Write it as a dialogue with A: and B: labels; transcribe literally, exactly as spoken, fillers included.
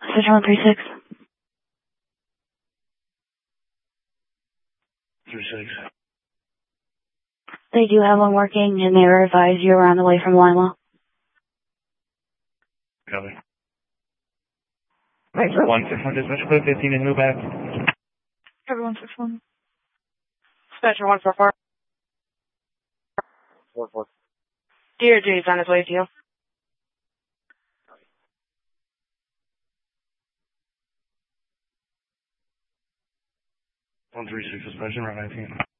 A: Switch one three six.
B: Three six.
A: They do have one working, and they were advised you were on the way from Lima.
B: Copy. Thanks for one six one dispatch code fifteen and move back.
C: Everyone six one. Dispatcher one four four.
B: Four four.
C: Dear Jay's on his way to you.
B: One three six suspension, right nineteen.